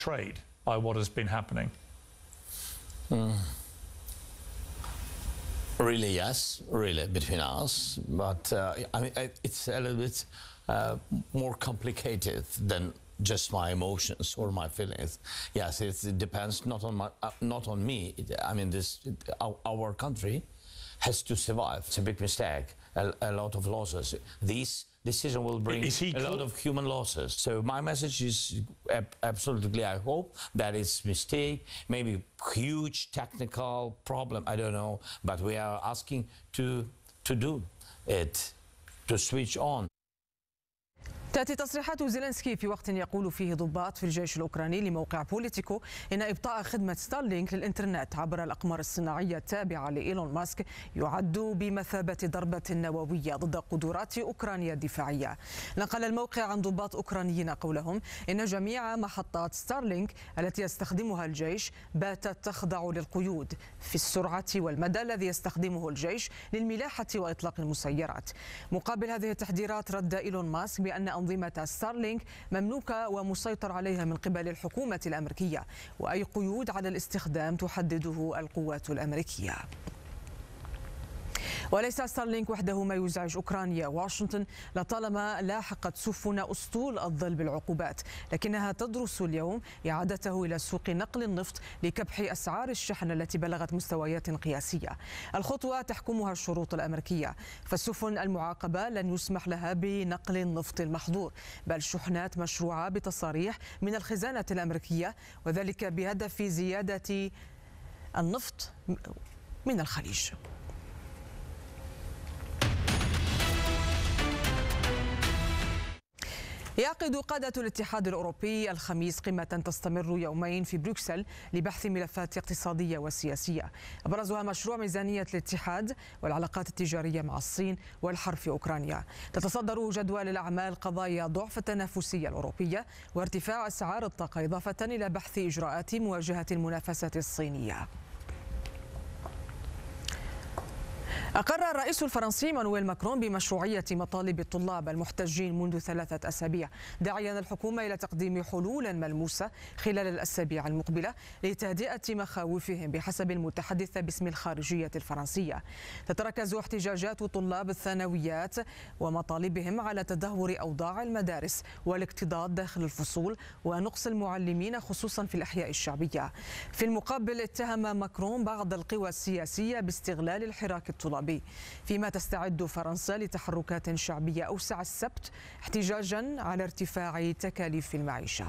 betrayed by what has been happening? Really, yes, really, between us. But I mean, it's a little bit more complicated than just my emotions or my feelings. Yes, it depends not on me. I mean, our country has to survive. It's a big mistake. A lot of losses. This decision will bring a lot of human losses. So my message is absolutely, I hope that it's mistake, maybe huge technical problem, I don't know, but we are asking to do it, to switch on. تأتي تصريحات زيلينسكي في وقت يقول فيه ضباط في الجيش الأوكراني لموقع بوليتيكو إن إبطاء خدمة ستارلينك للإنترنت عبر الأقمار الصناعية التابعة لإيلون ماسك يعد بمثابة ضربة نووية ضد قدرات أوكرانيا الدفاعية. نقل الموقع عن ضباط أوكرانيين قولهم إن جميع محطات ستارلينك التي يستخدمها الجيش باتت تخضع للقيود في السرعة والمدى الذي يستخدمه الجيش للملاحة وإطلاق المسيرات. مقابل هذه التحذيرات رد إيلون ماسك بأن أنظمة ستارلينك مملوكة ومسيطر عليها من قبل الحكومة الأمريكية، وأي قيود على الاستخدام تحدده القوات الأمريكية. وليس ستارلينك وحده ما يزعج أوكرانيا. واشنطن لطالما لاحقت سفن أسطول الظل بالعقوبات، لكنها تدرس اليوم إعادته إلى سوق نقل النفط لكبح أسعار الشحن التي بلغت مستويات قياسية. الخطوة تحكمها الشروط الأمريكية، فالسفن المعاقبة لن يسمح لها بنقل النفط المحظور، بل شحنات مشروعة بتصاريح من الخزانة الأمريكية، وذلك بهدف زيادة النفط من الخليج. يعقد قادة الاتحاد الأوروبي الخميس قمة تستمر يومين في بروكسل لبحث ملفات اقتصادية وسياسية، أبرزها مشروع ميزانية الاتحاد والعلاقات التجارية مع الصين والحرب في أوكرانيا. تتصدر جدول الأعمال قضايا ضعف التنافسية الأوروبية وارتفاع أسعار الطاقة، إضافة إلى بحث إجراءات مواجهة المنافسة الصينية. أقر الرئيس الفرنسي مانويل ماكرون بمشروعية مطالب الطلاب المحتجين منذ 3 أسابيع، داعيا الحكومة إلى تقديم حلول ملموسة خلال الأسابيع المقبلة لتهدئة مخاوفهم. بحسب المتحدثة باسم الخارجية الفرنسية، تتركز احتجاجات طلاب الثانويات ومطالبهم على تدهور أوضاع المدارس والاكتظاظ داخل الفصول ونقص المعلمين خصوصا في الأحياء الشعبية. في المقابل اتهم ماكرون بعض القوى السياسية باستغلال الحراك الطلابي، فيما تستعد فرنسا لتحركات شعبية أوسع السبت احتجاجا على ارتفاع تكاليف المعيشة.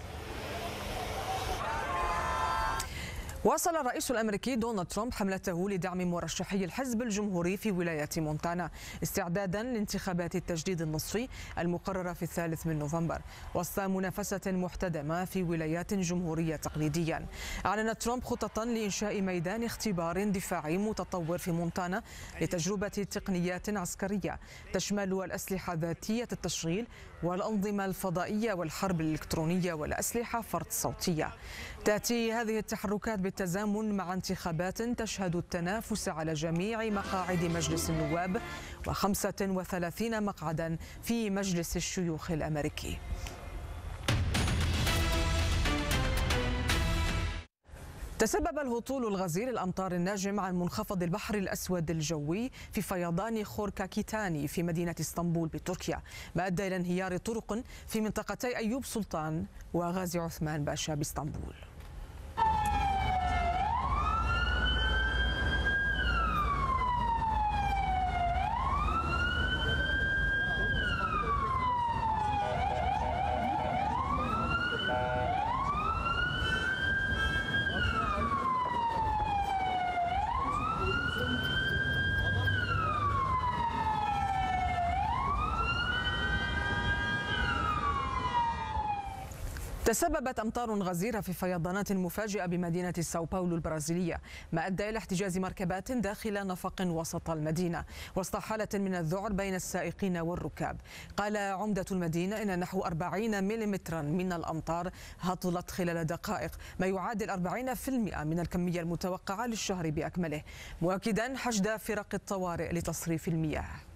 واصل الرئيس الأمريكي دونالد ترامب حملته لدعم مرشحي الحزب الجمهوري في ولاية مونتانا استعدادا لانتخابات التجديد النصفي المقررة في 3 نوفمبر، وسط منافسة محتدمة في ولايات جمهورية تقليديا. أعلن ترامب خططا لإنشاء ميدان اختبار دفاعي متطور في مونتانا لتجربة تقنيات عسكرية تشمل الأسلحة ذاتية التشغيل والأنظمة الفضائية والحرب الإلكترونية والأسلحة فرد صوتية. تأتي هذه التحركات بالتزامن مع انتخابات تشهد التنافس على جميع مقاعد مجلس النواب و35 مقعدا في مجلس الشيوخ الأمريكي. تسبب الهطول الغزير الأمطار الناجم عن منخفض البحر الأسود الجوي في فيضان خوركاكيتاني في مدينة اسطنبول بتركيا، ما أدى إلى انهيار طرق في منطقتي أيوب سلطان وغازي عثمان باشا باسطنبول. تسببت أمطار غزيرة في فيضانات مفاجئة بمدينة ساو باولو البرازيلية، ما أدى إلى احتجاز مركبات داخل نفق وسط المدينة وسط حالة من الذعر بين السائقين والركاب. قال عمدة المدينة إن نحو 40 ملم من الأمطار هطلت خلال دقائق، ما يعادل 40% من الكمية المتوقعة للشهر بأكمله، مؤكدا حشد فرق الطوارئ لتصريف المياه.